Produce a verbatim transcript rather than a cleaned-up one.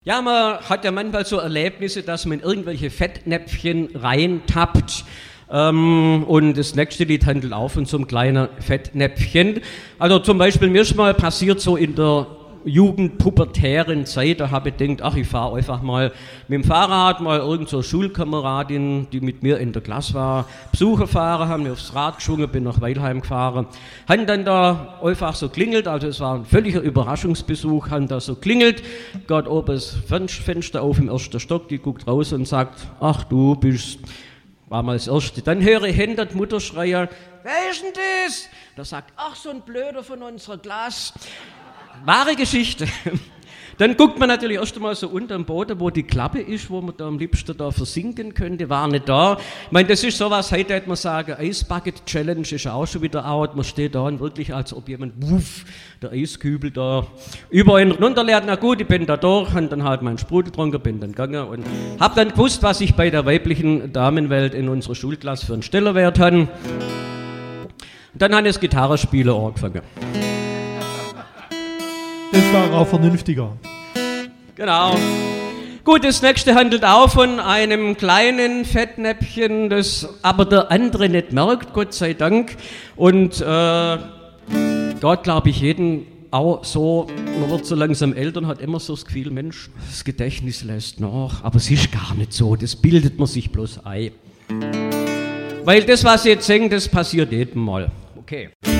Ja, man hat ja manchmal so Erlebnisse, dass man in irgendwelche Fettnäpfchen reintappt. Ähm, und das nächste Lied handelt auch von so einem kleinen Fettnäpfchen. Also zum Beispiel, mir ist mal passiert so in der jugendpubertären Zeit, da habe ich gedacht, ach, ich fahre einfach mal mit dem Fahrrad, mal irgend so eine Schulkameradin, die mit mir in der Klasse war, Besucher fahren, haben mir aufs Rad geschwungen, bin nach Weilheim gefahren, haben dann da einfach so klingelt, also es war ein völliger Überraschungsbesuch, haben da so klingelt, geht oben das Fenster auf im ersten Stock, die guckt raus und sagt, ach, du bist, war mal das Erste, dann höre ich hinter die Mutter schreien, wer ist denn das? Da sagt, ach, so ein Blöder von unserer Klasse. Wahre Geschichte. Dann guckt man natürlich erst einmal so unter dem Boden, wo die Klappe ist, wo man da am liebsten da versinken könnte, war nicht da. Ich meine, das ist sowas, heute hätte man sagen, Ice Bucket Challenge ist auch schon wieder out. Man steht da und wirklich, als ob jemand, wuff, der Eiskübel da über ihn runterleert. Na gut, ich bin da durch, und dann halt meinen Sprudel getrunken, bin dann gegangen und hab dann gewusst, was ich bei der weiblichen Damenwelt in unserer Schulklasse für einen Stellenwert hatte. Und dann habe ich das Gitarrespielen angefangen. Das war auch vernünftiger. Genau. Gut, das nächste handelt auch von einem kleinen Fettnäpfchen, das aber der andere nicht merkt, Gott sei Dank. Und äh, Gott, glaube ich, jeden auch so, man wird so langsam älter und hat immer so das Gefühl, Mensch, das Gedächtnis lässt nach. Aber es ist gar nicht so, das bildet man sich bloß ein. Weil das, was ich jetzt sage, das passiert jedem Mal. Okay.